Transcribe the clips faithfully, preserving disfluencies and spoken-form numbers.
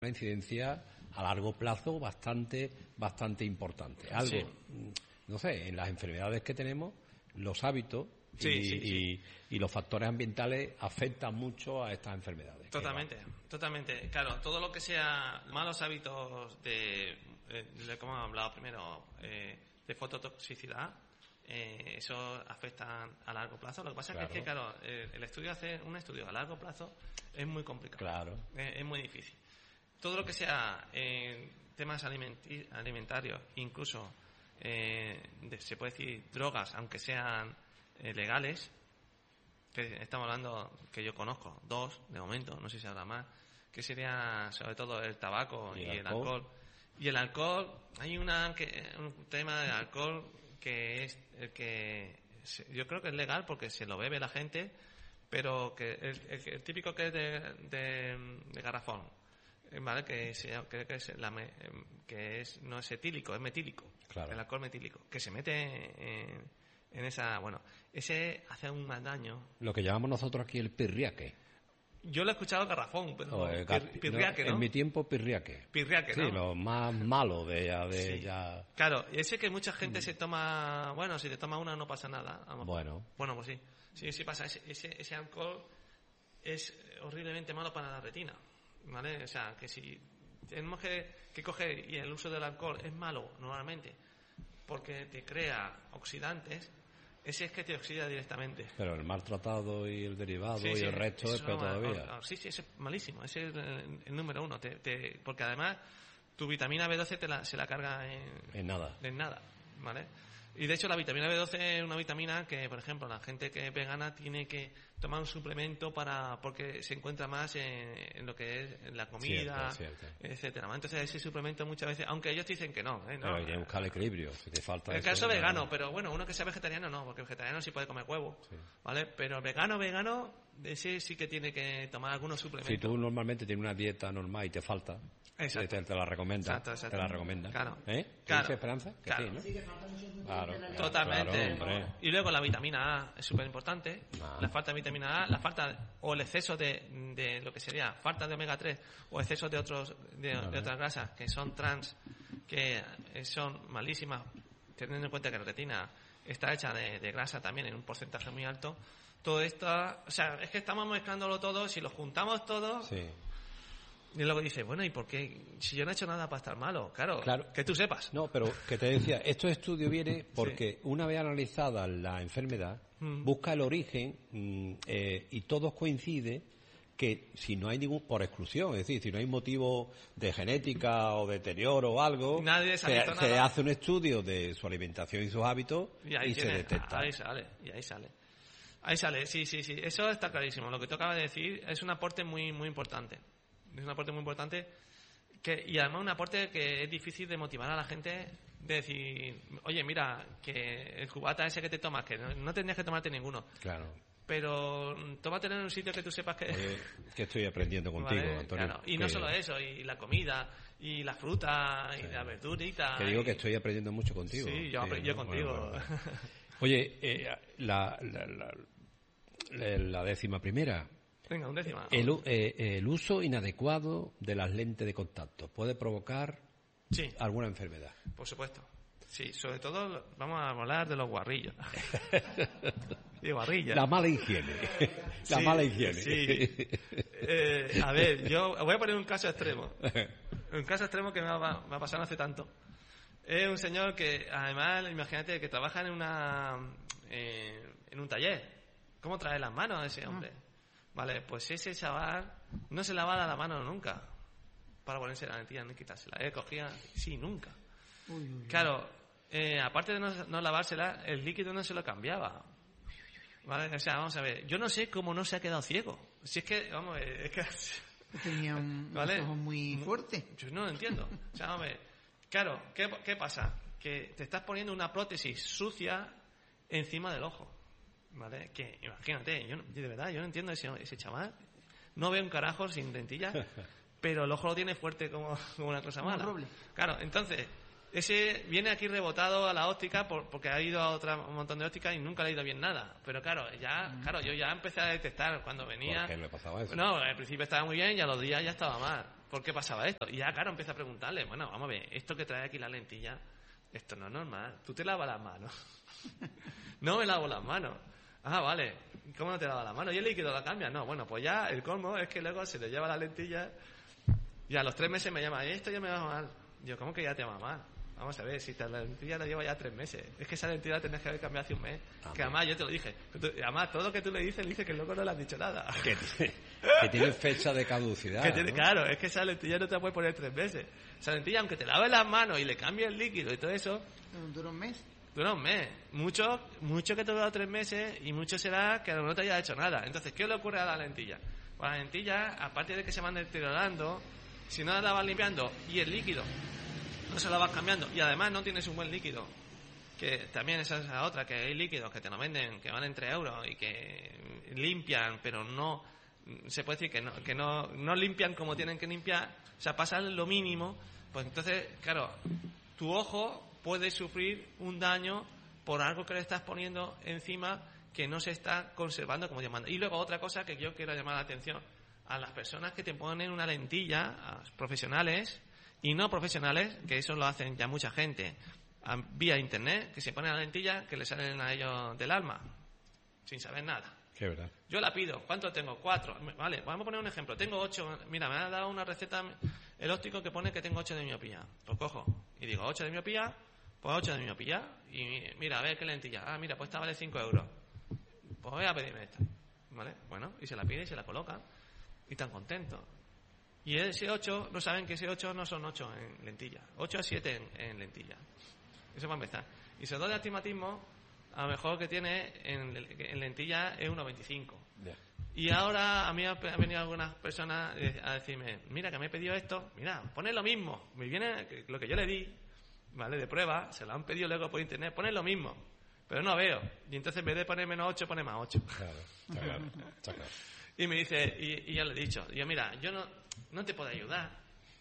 una incidencia a largo plazo bastante bastante importante. Algo, sí. no sé, en las enfermedades que tenemos, los hábitos sí, y, sí, sí. Y, y los factores ambientales afectan mucho a estas enfermedades. Totalmente, totalmente. Claro, todo lo que sea malos hábitos de, de como hemos hablado primero, eh, de fototoxicidad, eh, eso afecta a largo plazo. Lo que pasa claro. es que, claro, eh, el estudio hacer un estudio a largo plazo es muy complicado. Claro. Es, es muy difícil. Todo lo que sea eh, temas alimenti- alimentarios, incluso eh, de, se puede decir drogas, aunque sean eh, legales, que estamos hablando que yo conozco, dos de momento, no sé si habrá más, que sería sobre todo el tabaco y, y el, el alcohol? alcohol. Y el alcohol, hay una que, un tema de alcohol que es el que se, yo creo que es legal porque se lo bebe la gente, pero que el, el, el típico que es de, de, de garrafón. Vale, que, se, que, que, es la, que es no es etílico, es metílico, claro. El alcohol metílico, que se mete en, en esa, bueno, ese hace un mal daño. Lo que llamamos nosotros aquí el pirriaque. Yo lo he escuchado garrafón, pero o el gar... pirriaque, ¿no? En mi tiempo pirriaque. Pirriaque, ¿no? Sí, lo más malo de ya, de sí. ya. Claro, ese que mucha gente mm. se toma, bueno, si te toma una no pasa nada. Bueno. Bueno, pues sí, sí, sí pasa. Ese, ese, ese alcohol es horriblemente malo para la retina. ¿Vale? O sea, que si tenemos que, que coger, y el uso del alcohol es malo normalmente porque te crea oxidantes, ese es que te oxida directamente. Pero el maltratado y el derivado sí, y sí, el resto es peor todavía. O, o, sí, sí, ese es malísimo, ese es el, el número uno, te, te, porque además tu vitamina B doce te la, se la carga en, en nada. En nada, ¿vale? Y de hecho la vitamina B doce es una vitamina que, por ejemplo, la gente que es vegana tiene que tomar un suplemento para porque se encuentra más en, en lo que es en la comida, cierto, cierto. etcétera. Entonces ese suplemento muchas veces, aunque ellos dicen que no, ¿eh? no pero hay que buscar el equilibrio, si te falta. En el eso, caso no, vegano, no. pero bueno, uno que sea vegetariano no, porque vegetariano sí puede comer huevo, sí. ¿vale? Pero vegano, vegano, ese sí que tiene que tomar algunos suplementos. Si tú normalmente tienes una dieta normal y te falta, te, te la recomienda, exacto, exacto. te la recomienda. Claro. ¿Eh? ¿Qué claro. dice Esperanza? Que claro. sí, ¿no? Claro. Totalmente. Claro, y luego la vitamina A es súper importante. Ah. La falta de vitamina A, la falta o el exceso de, de lo que sería falta de omega tres o exceso de otros de, vale. de otras grasas que son trans, que son malísimas, teniendo en cuenta que la retina está hecha de, de grasa también en un porcentaje muy alto. Todo esto, o sea, es que estamos mezclándolo todo, si lo juntamos todo. Sí. Y luego dice, bueno, ¿y por qué? Si yo no he hecho nada para estar malo, claro, claro. que tú sepas. No, pero que te decía, estos estudios vienen porque sí. una vez analizada la enfermedad, mm. busca el origen mm, eh, y todos coinciden que si no hay ningún, por exclusión, es decir, si no hay motivo de genética o deterioro o algo, Nadie se, se, se hace un estudio de su alimentación y sus hábitos y, ahí y tiene, se detecta. Ahí sale, y ahí sale. Ahí sale, sí, sí, sí, eso está clarísimo. Lo que tú acabas de decir es un aporte muy, muy importante. Es un aporte muy importante que, y además un aporte que es difícil de motivar a la gente de decir, oye, mira, que el cubata ese que te tomas, que no, no tendrías que tomarte ninguno. Claro. Pero tómatelo en un sitio que tú sepas que... Oye, que estoy aprendiendo contigo, ¿vale? Antonio. Claro. Y que... no solo eso, y la comida, y la fruta, sí. y la verdurita. Te digo y... que estoy aprendiendo mucho contigo. Sí, yo, sí, yo ¿no? contigo. Bueno, bueno, bueno. Oye, eh, la, la, la, la, la décima primera... Venga, un décima. El, eh, el uso inadecuado de las lentes de contacto puede provocar sí. alguna enfermedad. Por supuesto. Sí, sobre todo vamos a hablar de los guarrillos. Y guarrillas. La mala higiene. La sí, mala higiene. Sí. Eh, a ver, yo voy a poner un caso extremo. Un caso extremo que me ha, me ha pasado hace tanto. Es un señor que, además, imagínate, que trabaja en una eh, en un taller. ¿Cómo trae las manos a ese hombre? Vale, pues ese chaval no se lavaba la mano nunca para ponerse la lentilla ni quitársela. Él cogía, sí, nunca. Uy, uy, uy. Claro, eh, aparte de no, no lavársela, el líquido no se lo cambiaba. Vale, o sea, vamos a ver, yo no sé cómo no se ha quedado ciego. Si es que, vamos a ver, es que... Tenía un ¿vale? ojo muy fuerte. Yo no lo entiendo. O sea, vamos a ver, claro, ¿qué, qué pasa? Que te estás poniendo una prótesis sucia encima del ojo. ¿Vale? Que imagínate, yo, no, de verdad, yo no entiendo ese, ese chaval. No veo un carajo sin lentillas, pero el ojo lo tiene fuerte como, como una cosa mala. Roble. Claro, entonces, ese viene aquí rebotado a la óptica por, porque ha ido a otra, un montón de ópticas y nunca le ha ido bien nada. Pero claro, ya, mm. claro, yo ya empecé a detectar cuando venía. ¿Por qué le pasaba eso? No, al principio estaba muy bien y a los días ya estaba mal. ¿por qué pasaba esto? Y ya, claro, empieza a preguntarle, bueno, vamos a ver, esto que trae aquí la lentilla, esto no es normal. Tú te lavas las manos. No me lavo las manos. Ah, vale. ¿Cómo no te lavas las manos? ¿Y el líquido la cambia? No, bueno, pues ya el colmo es que luego se le lleva la lentilla y a los tres meses me llama, esto ya me va mal. Yo, ¿cómo que ya te va mal? Vamos a ver, si te, la lentilla la lleva ya tres meses. Es que esa lentilla la tenías que haber cambiado hace un mes. Ah, que además yo te lo dije. Además, todo lo que tú le dices, le dices que el loco no le has dicho nada. Que tiene, que tiene fecha de caducidad. Que tiene, ¿no? Claro, es que esa lentilla no te la puedes poner tres meses. Esa lentilla, aunque te laves las manos y le cambies el líquido y todo eso... ¿Dura un mes? Dura un mes. Mucho, mucho que te dura tres meses y mucho será que no te haya hecho nada. Entonces, ¿qué le ocurre a la lentilla? Pues la lentilla, aparte de que se van deteriorando, si no la vas limpiando y el líquido no se la vas cambiando y además no tienes un buen líquido, que también esa es la otra, que hay líquidos que te lo venden, que valen tres euros y que limpian, pero no, se puede decir que no, que no, no limpian como tienen que limpiar, o sea, pasan lo mínimo, pues entonces, claro, tu ojo puede sufrir un daño por algo que le estás poniendo encima que no se está conservando como Dios manda. Y luego otra cosa que yo quiero llamar la atención a las personas que te ponen una lentilla, a los profesionales y no profesionales, que eso lo hacen ya mucha gente, a, vía internet, que se ponen la lentilla que le salen a ellos del alma, sin saber nada. Qué verdad. Yo la pido. ¿Cuánto tengo? Cuatro. Vale, vamos a poner un ejemplo. Tengo ocho. Mira, me ha dado una receta el óptico que pone que tengo ocho de miopía. Pues cojo y digo, ocho de miopía, pues ocho de miopía. Y mira, a ver qué lentilla. Ah, mira, pues esta vale cinco euros. Pues voy a pedirme esta. ¿Vale? Bueno, y se la pide y se la coloca. Y tan contento. Y ese ocho, no saben que ese ocho no son ocho en lentilla. ocho a siete en, en lentilla. Eso va a empezar. Y sobre todo de astigmatismo, a lo mejor que tiene en, en lentilla es uno veinticinco. Yeah. Y ahora a mí han venido algunas personas a decirme, mira, que me he pedido esto, mira, pone lo mismo. Me viene lo que yo le di, ¿vale? De prueba, se lo han pedido luego por internet, pone lo mismo. Pero no veo. Y entonces en vez de poner menos ocho, pone más ocho. Claro, está claro, está claro. Y me dice, y, y ya le he dicho, yo mira, yo no, no te puedo ayudar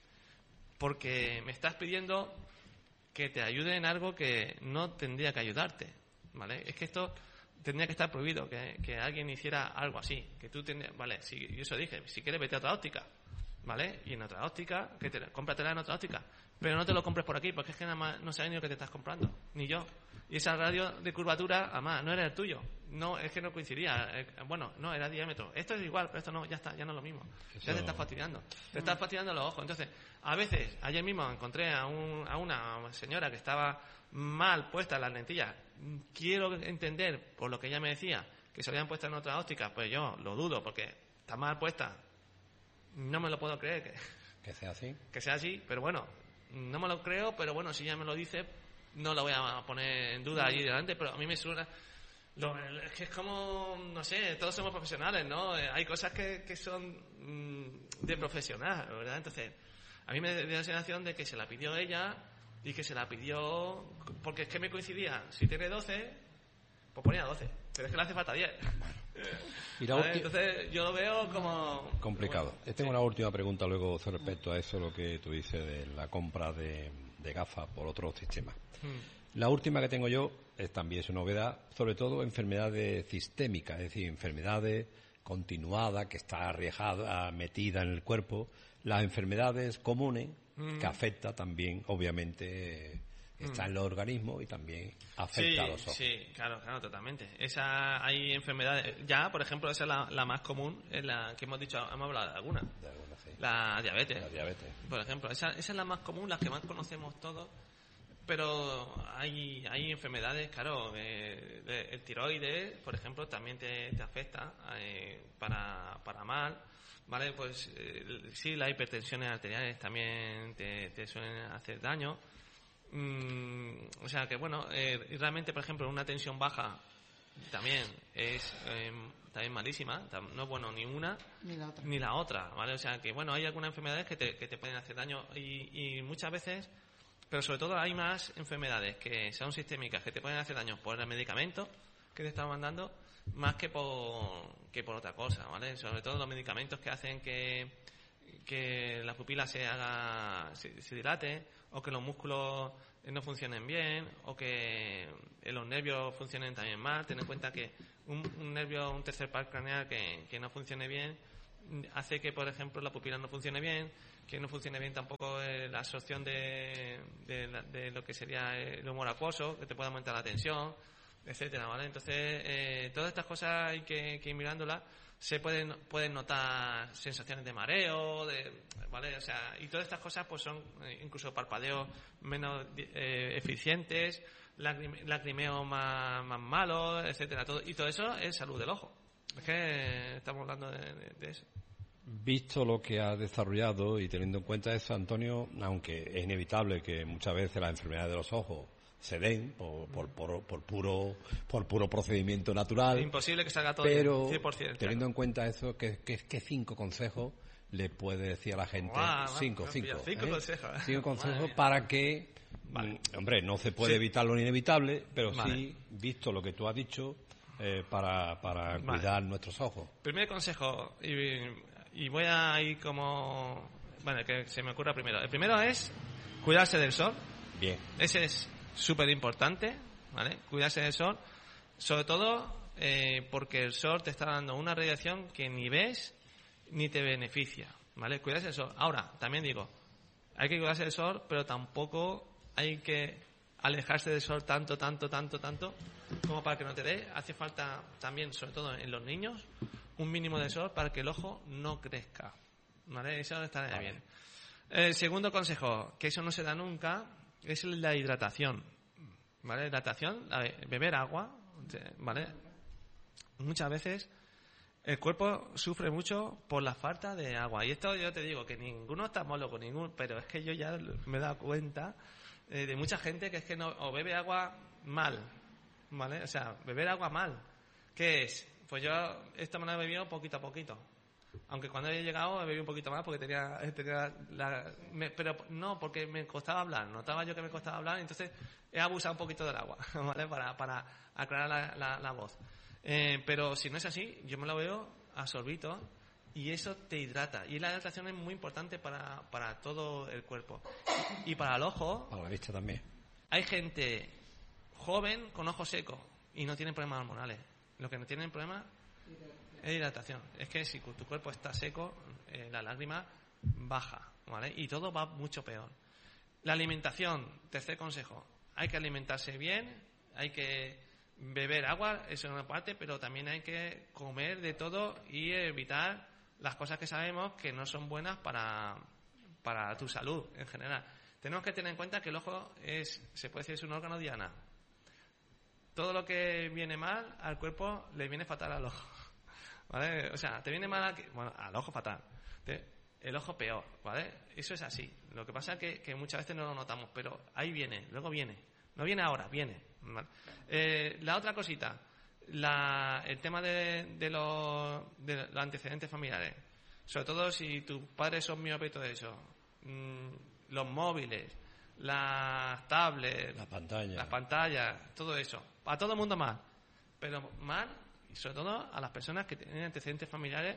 porque me estás pidiendo que te ayude en algo que no tendría que ayudarte, ¿vale? Es que esto tendría que estar prohibido, que, que alguien hiciera algo así, que tú tendrías, vale, si, yo eso dije, si quieres vete a otra óptica, ¿vale? Y en otra óptica, que te, cómpratela en otra óptica, pero no te lo compres por aquí, porque es que nada más no sabes ni lo que te estás comprando, ni yo. Y esa radio de curvatura, además, no era el tuyo. No, es que no coincidía. Eh, bueno, no, era diámetro. Esto es igual, pero esto no, ya está, ya no es lo mismo. Eso... Ya te estás fastidiando. Te estás fastidiando los ojos. Entonces, a veces, ayer mismo encontré a, un, a una señora que estaba mal puesta en las lentillas. Quiero entender, por lo que ella me decía, que se habían puesto en otra óptica. Pues yo lo dudo, porque está mal puesta. No me lo puedo creer. Que, que sea así. Que sea así, pero bueno, no me lo creo, pero bueno, si ella me lo dice... No lo voy a poner en duda allí delante, pero a mí me suena... Lo, es que es como, no sé, todos somos profesionales, ¿no? Hay cosas que, que son mmm, de profesional, ¿verdad? Entonces, a mí me dio la sensación de que se la pidió ella y que se la pidió... Porque es que me coincidía, si tiene doce, pues ponía doce, pero es que le hace falta diez. Y la ulti... Entonces, yo lo veo como... Complicado. Bueno, tengo sí. una última pregunta luego respecto a eso, lo que tú dices de la compra de... de gafas por otros sistemas. Hmm. La última que tengo yo es también su novedad, sobre todo enfermedades sistémicas, es decir, enfermedades continuadas que está arriesgada, metida en el cuerpo, las enfermedades comunes hmm. que afecta también, obviamente, está hmm. en los organismos y también afecta sí, a los ojos. Sí, claro, claro, totalmente. Esa, hay enfermedades, ya, por ejemplo, esa es la, la más común, es la que hemos dicho, hemos hablado de alguna. De alguna sí. La diabetes. La diabetes. Por ejemplo, esa, esa es la más común, la que más conocemos todos. Pero hay, hay enfermedades, claro, eh, de, el tiroides, por ejemplo, también te, te afecta eh, para, para mal, ¿vale? Pues eh, sí, las hipertensiones arteriales también te, te suelen hacer daño. Mm, o sea que, bueno, eh, realmente, por ejemplo, una tensión baja también es eh, también malísima, no es bueno ni una ni la otra, ni la otra, ¿vale? O sea que, bueno, hay algunas enfermedades que te, que te pueden hacer daño y, y muchas veces... Pero sobre todo hay más enfermedades que son sistémicas, que te pueden hacer daño por el medicamento que te están mandando, más que por, que por otra cosa, ¿vale? Sobre todo los medicamentos que hacen que, que la pupila se haga, se, se dilate, o que los músculos no funcionen bien, o que los nervios funcionen también mal. Ten en cuenta que un, un nervio, un tercer par craneal que, que no funcione bien, hace que, por ejemplo, la pupila no funcione bien, que no funcione bien tampoco eh, la absorción de, de, de lo que sería el humor acuoso, que te pueda aumentar la tensión, etcétera, ¿vale? Entonces, eh, todas estas cosas hay que, que ir mirándolas. Se pueden pueden notar sensaciones de mareo, de, ¿vale? O sea, y todas estas cosas pues son eh, incluso parpadeos menos eh, eficientes, lacrim- lacrimeo más, más malo, etcétera, todo, y todo eso es salud del ojo. Es que estamos hablando de, de, de eso. Visto lo que ha desarrollado y teniendo en cuenta eso, Antonio, aunque es inevitable que muchas veces las enfermedades de los ojos se den por, por, por, por puro por puro procedimiento natural. Es imposible que salga todo pero cien por ciento, teniendo claro. en cuenta eso, ¿qué, qué, qué cinco consejos le puede decir a la gente? Guau, cinco, va, cinco. cinco ¿eh? consejos. Cinco consejos Madre mía. para que, Vale. mm, hombre, no se puede Sí. evitar lo inevitable, pero Vale. sí, visto lo que tú has dicho, eh, para, para Vale. cuidar nuestros ojos. Primer consejo, y, y voy a ir como... Bueno, que se me ocurra primero. El primero es cuidarse del sol. Bien. Ese es súper importante, ¿vale? Cuidarse del sol. Sobre todo eh, porque el sol te está dando una radiación que ni ves ni te beneficia, ¿vale? Cuidarse del sol. Ahora, también digo, hay que cuidarse del sol, pero tampoco hay que alejarse del sol tanto, tanto, tanto, tanto, como para que no te dé. Hace falta también, sobre todo en los niños, un mínimo de sol para que el ojo no crezca, ¿vale? Eso estaría Vale. bien. El segundo consejo, que eso no se da nunca, es la hidratación, ¿vale? Hidratación, la de beber agua, ¿vale? Muchas veces el cuerpo sufre mucho por la falta de agua. Y esto yo te digo, que ninguno está malo con ninguno, pero es que yo ya me he dado cuenta eh, de mucha gente que es que no, o bebe agua mal, ¿vale? O sea, beber agua mal. ¿Qué es? Pues yo esta manera he bebido poquito a poquito. Aunque cuando he llegado he bebido un poquito más porque tenía, tenía la... Me, pero no, porque me costaba hablar. Notaba yo que me costaba hablar, entonces he abusado un poquito del agua, ¿vale? Para, para aclarar la, la, la voz. Eh, pero si no es así, yo me lo veo a sorbito y eso te hidrata. Y la hidratación es muy importante para, para todo el cuerpo. Y, y para el ojo... Para la vista también. Hay gente joven con ojos secos y no tienen problemas hormonales. Lo que no tienen problema es hidratación. Es que si tu cuerpo está seco, eh, la lágrima baja, ¿vale? Y todo va mucho peor. La alimentación, tercer consejo. Hay que alimentarse bien, hay que beber agua, eso es una parte, pero también hay que comer de todo y evitar las cosas que sabemos que no son buenas para, para tu salud en general. Tenemos que tener en cuenta que el ojo es, se puede decir, es un órgano diana. Todo lo que viene mal al cuerpo le viene fatal al ojo, ¿vale? O sea, te viene mal al, bueno, al ojo fatal, te, el ojo peor, ¿vale? Eso es así. Lo que pasa es que, que muchas veces no lo notamos, pero ahí viene, luego viene. No viene ahora, viene. ¿Vale? Eh, la otra cosita, la, el tema de, de, los, de los antecedentes familiares. Sobre todo si tus padres son miopes y todo eso. Mm, los móviles, las tablets, La pantalla. las pantallas, todo eso. A todo el mundo mal. Pero mal, y sobre todo a las personas que tienen antecedentes familiares.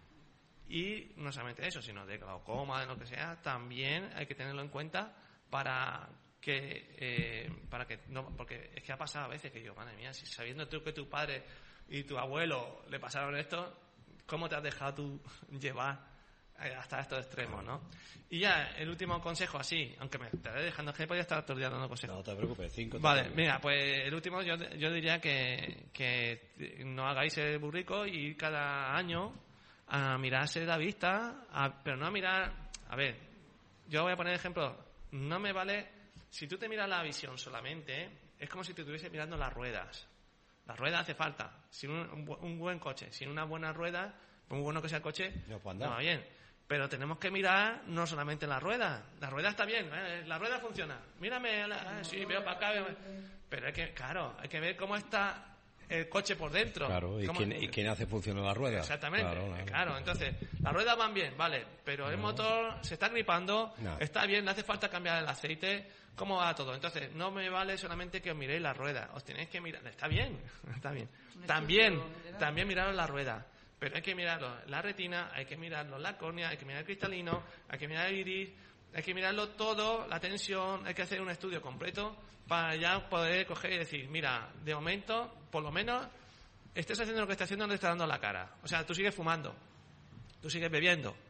Y no solamente eso, sino de glaucoma, de lo que sea, también hay que tenerlo en cuenta para que eh, para que no, porque es que ha pasado a veces que yo, madre mía, si sabiendo tú que tu padre y tu abuelo le pasaron esto, ¿cómo te has dejado tú llevar hasta estos extremos, no? Y ya, el último consejo así, aunque me estaré dejando, es que podía estar todo el día dando consejos. No te preocupes, cinco. Vale, mira, pues el último yo, yo diría que, que no hagáis el burrico y ir cada año a mirarse la vista, a, pero no a mirar, a ver, yo voy a poner ejemplo, no me vale, si tú te miras la visión solamente, es como si te estuviese mirando las ruedas. Las ruedas hace falta, sin un, un, un buen coche, sin una buena rueda, muy bueno que sea el coche, no, pues andar. no va bien. Pero tenemos que mirar no solamente la rueda. La rueda está bien, ¿eh? La rueda funciona. Mírame, la, ah, sí, veo para acá. Veo... Pero hay que, claro, hay que ver cómo está el coche por dentro. Claro, ¿y, ¿Cómo... quién, ¿y quién hace funcionar la rueda? Exactamente, claro, claro. claro. Entonces, las ruedas van bien, vale, pero el no. motor se está gripando, no. está bien, le hace falta cambiar el aceite, ¿cómo va todo? Entonces, no me vale solamente que os miréis la rueda, os tenéis que mirar, está bien, está bien. También, también miraros la rueda. Pero hay que mirarlo la retina, hay que mirarlo la córnea, hay que mirar el cristalino, hay que mirar el iris, hay que mirarlo todo, la tensión, hay que hacer un estudio completo para ya poder coger y decir, mira, de momento, por lo menos, estés haciendo lo que estás haciendo, no te está dando la cara. O sea, tú sigues fumando, tú sigues bebiendo,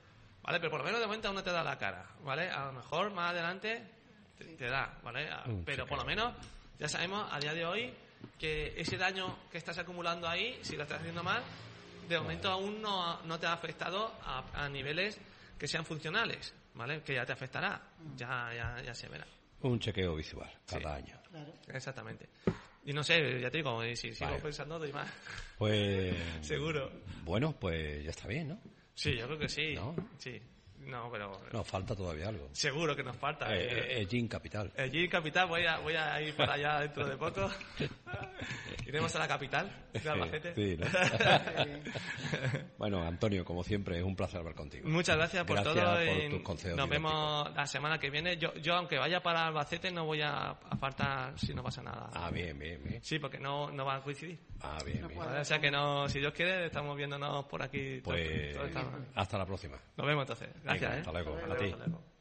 ¿vale? Pero por lo menos de momento aún no te da la cara, ¿vale? A lo mejor más adelante te, te da, ¿vale? Un Pero chequeo. por lo menos ya sabemos a día de hoy que ese daño que estás acumulando ahí, si lo estás haciendo mal, de momento aún no, no te ha afectado a, a niveles que sean funcionales, ¿vale? Que ya te afectará, ya, ya, ya se verá. Un chequeo visual cada Sí. año. Claro. Exactamente. Y no sé, ya te digo, y si sigo Vale. pensando, doy más. Pues... Seguro. Bueno, pues ya está bien, ¿no? Sí, yo creo que sí. ¿No? Sí. No, pero Nos falta todavía algo. seguro que nos falta. Eh, Eh, eh, Gin Capital. Allí, capital, voy a, voy a ir para allá dentro de poco. Iremos a la capital de Albacete. Sí, ¿no? Bueno, Antonio, como siempre, es un placer hablar contigo. Muchas gracias por Gracias todo. por y tus consejos nos didácticos. vemos la semana que viene. Yo, yo, aunque vaya para Albacete, no voy a, a faltar si no pasa nada. Ah, bien, bien, bien. Sí, porque no, no va a coincidir. Ah, bien, No bien. puedo. ¿Vale? O sea que no, si Dios quiere, estamos viéndonos por aquí. todo- Pues todo esta- hasta la próxima. Nos vemos entonces. Gracias, Venga, ¿eh? hasta luego. Hasta A ti. luego, hasta luego.